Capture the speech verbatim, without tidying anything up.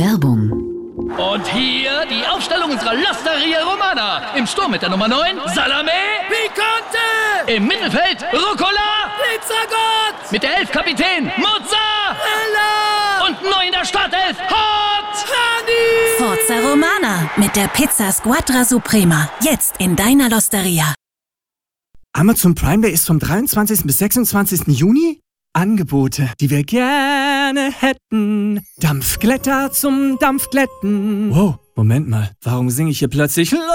Werbung. Und hier die Aufstellung unserer L'Osteria Romana. Im Sturm mit der Nummer neun, Salame Picante. Im Mittelfeld, Rucola Pizzagott. Mit der elf, Kapitän Mozzarella. Und neu in der Startelf, Hot Honey. Forza Romana mit der Pizza Squadra Suprema. Jetzt in deiner L'Osteria. Amazon Prime Day ist vom dreiundzwanzigsten bis sechsundzwanzigsten Juni. Angebote, die wir gerne hätten. Dampfglätter zum Dampfglätten. Wow, Moment mal, warum singe ich hier plötzlich